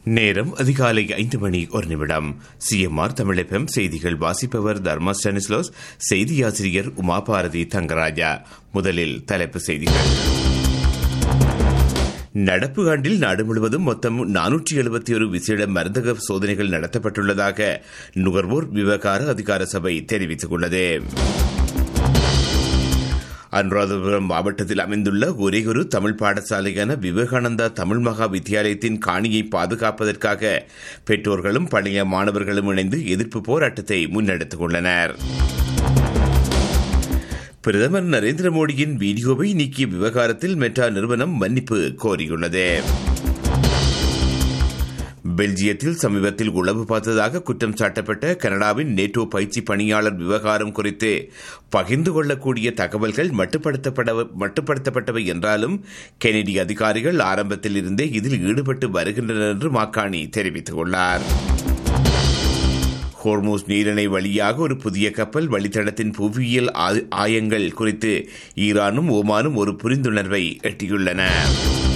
நேரம் அதிகாலை 5 மணி 1 நிமிடம். சிஎம்ஆர் தமிழ் FM செய்திகள் வாசிப்பவர் தர்மா ஸ்டானிஸ்லோஸ். செய்தியாசிரியர் உமாபாரதி தங்கராஜா. முதலில் தலைப்பு செய்திகள். நடப்பு ஆண்டில் நாடு முழுவதும் மொத்தம் 471 விசேட மருந்தக சோதனைகள் நடத்தப்பட்டுள்ளதாக நுகர்வோர் விவகார அதிகார சபை தெரிவித்துள்ளது. அனுராதபுரம் மாவட்டத்தில் அமைந்துள்ள ஒரே ஒரு தமிழ் பாடசாலையான விவேகானந்தா தமிழ் மகா வித்தியாலயத்தின் காணியை பாதுகாப்பதற்காக பெற்றோர்களும் பழைய மாணவர்களும் இணைந்து எதிர்ப்பு போராட்டத்தை முன்னெடுத்துள்ளனர். பிரதமர் நரேந்திர மோடியின் வீடியோவை நீக்கிய விவகாரத்தில் மெட்டா நிறுவனம் மன்னிப்பு கோரியுள்ளது. பெல்ஜியத்தில் சமீபத்தில் உளவு பார்த்ததாக குற்றம் சாட்டப்பட்ட கனடாவின் நேட்டோ பயிற்சி பணியாளர் விவகாரம் குறித்து பகிர்ந்து கொள்ளக்கூடிய தகவல்கள் மட்டுப்படுத்தப்பட்டவை என்றாலும் கெனடிய அதிகாரிகள் ஆரம்பத்தில் இருந்தே இதில் ஈடுபட்டு வருகின்றனர் என்று மாக்கானி தெரிவித்துள்ளார். ஹோர்மூஸ் நீரிணை வழியாக ஒரு புதிய கப்பல் வழித்தடத்தின் புவியியல் ஆயங்கள் குறித்து ஈரானும் ஓமானும் ஒரு புரிந்துணர்வை எட்டியுள்ளன.